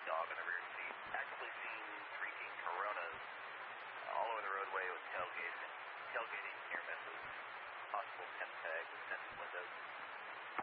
dog on the rear seat. Actively seen preteen Coronas all over the roadway with tailgating, near misses. Possible temp tag with tinted windows.